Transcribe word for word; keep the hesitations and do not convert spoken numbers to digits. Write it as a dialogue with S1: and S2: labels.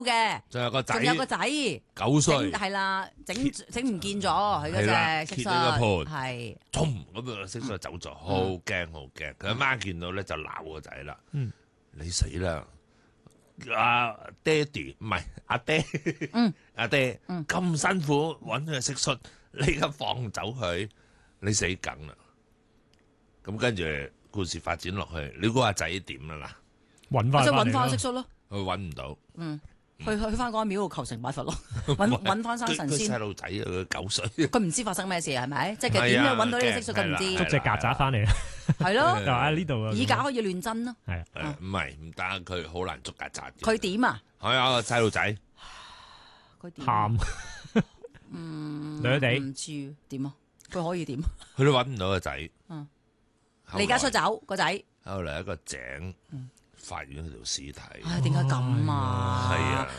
S1: 嘅，
S2: 仲有個仔，
S1: 仲有個仔
S2: 九歲，
S1: 係啦，整整唔見咗佢
S2: 係啦
S1: 嗰隻蟋
S2: 揭咗個
S1: 蟀，
S2: 盤
S1: 係
S2: 衝咁啊！蟋蟀走咗，好驚好驚。佢阿媽見到咧就鬧個仔啦，
S3: 嗯
S2: 你死啦！阿爹哋唔係阿爹，
S1: 嗯
S2: 阿爹
S1: 嗯
S2: 咁辛苦揾佢蟋蟀，你而家放走佢，你死梗啦！咁跟住故事發展落去，你估阿仔點啦
S3: 揾翻
S1: 即係揾翻
S3: 嚟
S1: 蟋蟀咯，
S2: 嗱？佢揾唔到，
S1: 嗯，去去翻嗰個廟度求神拜佛咯，揾揾翻生
S2: 佢佢細
S1: 神仙。
S2: 路仔啊，佢九歲，
S1: 佢唔知發生咩事係咪？即係佢點樣揾到呢個蟋蟀，佢唔知。
S3: 捉隻曱甴翻嚟，
S1: 係咯，
S3: 就喺呢度啊。
S1: 以假可以亂真咯。
S3: 係
S2: 誒唔係唔得，佢好難捉曱甴嘅。
S1: 佢點啊？
S2: 係啊，個細路仔
S1: 佢點啊？
S3: 喊，
S1: 嗯，
S3: 女地
S1: 唔知點啊？佢可以點？
S2: 佢都揾唔到個仔。
S1: 嗯，
S2: 後來
S1: 離家出走個仔。
S2: 後嚟一個井發現咗條屍體。
S1: 唉，點解咁啊？
S2: 係啊